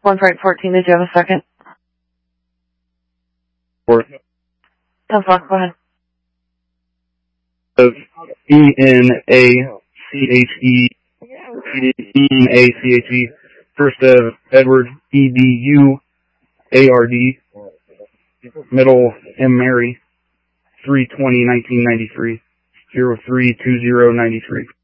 1 for 814, did you have a second? Or 10 o'clock, go ahead. ENACHE, first of Edward, EDUARD, middle M. Mary, 3/20/1993, 03/20/93.